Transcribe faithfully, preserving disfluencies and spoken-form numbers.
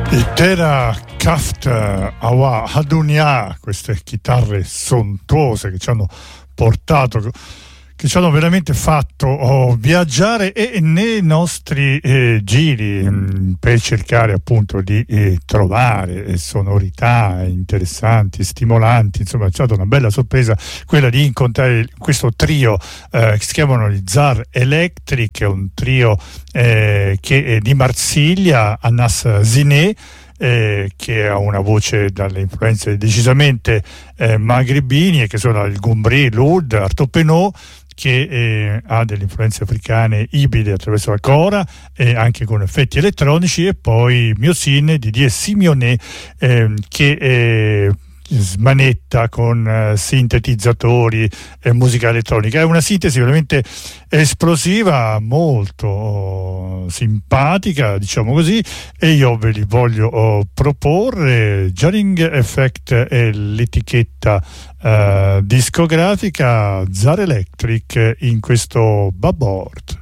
Tera Kraft Awa Adunia, queste chitarre sontuose che ci hanno portato, che ci hanno veramente fatto oh, viaggiare e nei nostri eh, giri mh, per cercare appunto di eh, trovare eh, sonorità interessanti, stimolanti. Insomma, è stata una bella sorpresa quella di incontrare questo trio eh, che si chiamano gli Zar Electric, un trio eh, che è di Marsiglia, Anas Ziné, Eh, che ha una voce dalle influenze decisamente eh, magrebini, e che sono il Gumbri, l'Oud, Artopenot, che eh, ha delle influenze africane ibride attraverso la cora e anche con effetti elettronici, e poi Miocine di Didier Simeonet eh, che eh, smanetta con uh, sintetizzatori e musica elettronica. È una sintesi veramente esplosiva, molto oh, simpatica, diciamo così, e io ve li voglio oh, proporre. Jarring Effect è l'etichetta uh, discografica, Zar Electric in questo Bubboard.